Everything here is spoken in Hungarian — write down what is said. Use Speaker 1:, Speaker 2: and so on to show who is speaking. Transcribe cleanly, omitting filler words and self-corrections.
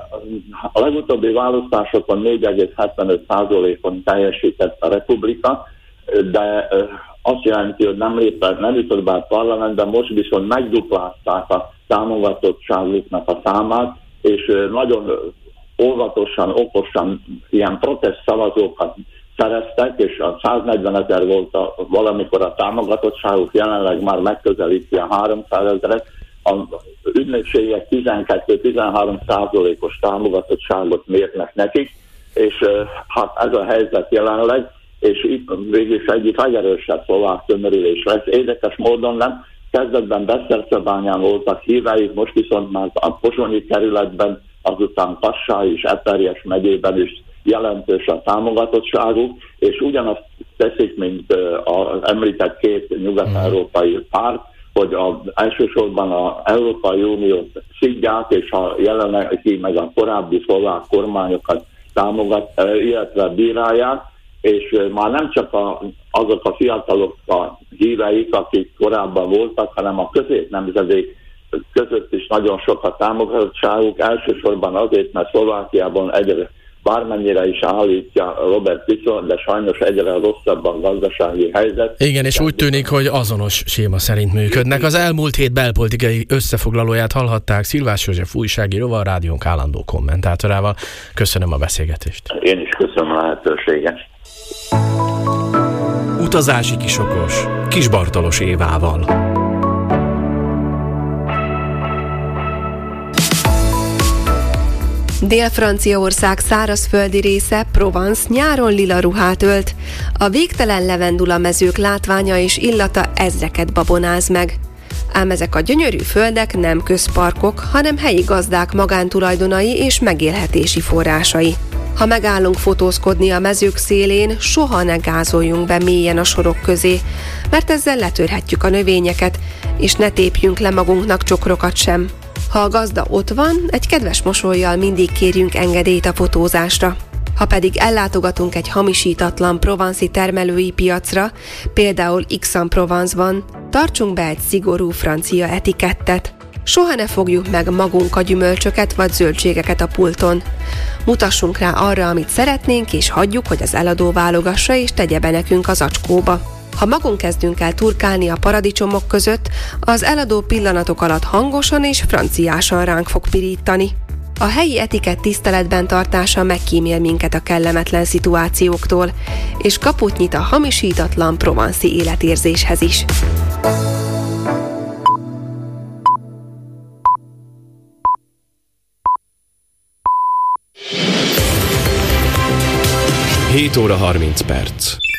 Speaker 1: a legutóbbi választásokon 4,75%-on teljesített a Republika, de azt jelenti, hogy nem jutott be a parlamentben, most viszont megduplázták a támogatottságuknak a számát, és nagyon óvatosan, okosan ilyen protest szavazókat szereztek, és a 140 000 volt valamikor a támogatottságuk, jelenleg már megközelíti a 300 000-et. A ügynökségek 12-13%-os támogatottságot mérnek nekik, és hát ez a helyzet jelenleg, és itt végülis egyik legerősebb szlovák tömörülés lesz. Érdekes módon nem, kezdetben Besztercebányán voltak híveik, most viszont már a pozsonyi kerületben, azután Kassá és Eperjes megyében is jelentős a támogatottságuk, és ugyanazt teszik, mint az említett két nyugat-európai párt, hogy elsősorban az Európai Uniót szidják, és a jelenlegi meg a korábbi szlovák kormányokat illetve bírálják, és már nem csak azok a fiatalok a híveik, akik korábban voltak, hanem a középnemzedék között is nagyon sok a támogatottságuk, elsősorban azért, mert Szlovákiában egyre, bármennyire is állítja Robert Fico, de sajnos egyre rosszabb a gazdasági helyzet.
Speaker 2: Igen, és úgy tűnik, hogy azonos séma szerint működnek. Az elmúlt hét belpolitikai összefoglalóját hallhatták Szilvás József újságíróval, a rádiónk állandó kommentátorával. Köszönöm a beszélgetést.
Speaker 1: Én is köszönöm a lehetőséget.
Speaker 3: Utazási kisokos Kis Bartalos Évával.
Speaker 4: Dél-Franciaország szárazföldi része, Provence nyáron lila ruhát ölt. A végtelen levendula mezők látványa és illata ezreket babonáz meg. Ám ezek a gyönyörű földek nem közparkok, hanem helyi gazdák magántulajdonai és megélhetési forrásai. Ha megállunk fotózkodni a mezők szélén, soha ne gázoljunk be mélyen a sorok közé, mert ezzel letörhetjük a növényeket, és ne tépjünk le magunknak csokrokat sem. Ha a gazda ott van, egy kedves mosollyal mindig kérjünk engedélyt a fotózásra. Ha pedig ellátogatunk egy hamisítatlan provanci termelői piacra, például Aix-en-Provence-ban, tartsunk be egy szigorú francia etikettet. Soha ne fogjuk meg magunk a gyümölcsöket vagy zöldségeket a pulton. Mutassunk rá arra, amit szeretnénk, és hagyjuk, hogy az eladó válogassa és tegye be nekünk az acskóba. Ha magunk kezdünk el turkálni a paradicsomok között, az eladó pillanatok alatt hangosan és franciásan ránk fog pirítani. A helyi etikett tiszteletben tartása megkímél minket a kellemetlen szituációktól, és kaput nyit a hamisítatlan provanci életérzéshez is.
Speaker 3: Hét óra 30 perc.